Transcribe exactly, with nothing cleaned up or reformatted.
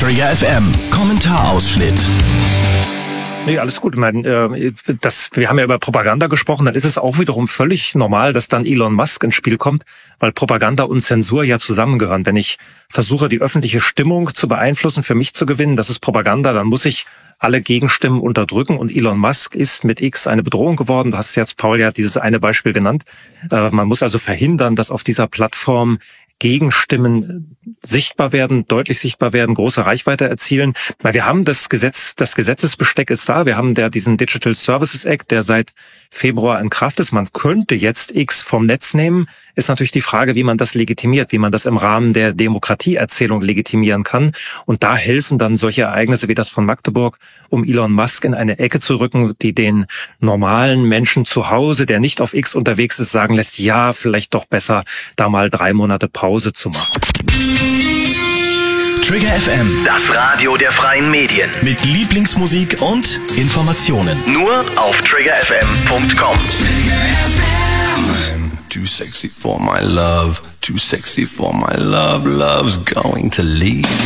Trigger F M Kommentarausschnitt. Nee, alles gut. Ich meine, das, wir haben ja über Propaganda gesprochen, dann ist es auch wiederum völlig normal, dass dann Elon Musk ins Spiel kommt, weil Propaganda und Zensur ja zusammengehören. Wenn ich versuche, die öffentliche Stimmung zu beeinflussen, für mich zu gewinnen, das ist Propaganda, dann muss ich alle Gegenstimmen unterdrücken und Elon Musk ist mit X eine Bedrohung geworden. Du hast jetzt, Paul, ja dieses eine Beispiel genannt. Man muss also verhindern, dass auf dieser Plattform Gegenstimmen sichtbar werden, deutlich sichtbar werden, große Reichweite erzielen. Weil wir haben das Gesetz, das Gesetzesbesteck ist da. Wir haben der diesen Digital Services Act, der seit Februar in Kraft ist. Man könnte jetzt X vom Netz nehmen. Ist natürlich die Frage, wie man das legitimiert, wie man das im Rahmen der Demokratieerzählung legitimieren kann. Und da helfen dann solche Ereignisse wie das von Magdeburg, um Elon Musk in eine Ecke zu rücken, die den normalen Menschen zu Hause, der nicht auf X unterwegs ist, sagen lässt, ja, vielleicht doch besser, da mal drei Monate Pause zu machen. Trigger F M, Das Radio der freien Medien. mit Lieblingsmusik und Informationen. Nur auf trigger f m punkt com. I'm too sexy for my love, too sexy for my love, love's going to leave.